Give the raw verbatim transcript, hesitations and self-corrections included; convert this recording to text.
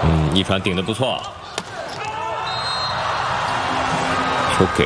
嗯，一传顶的不错，球给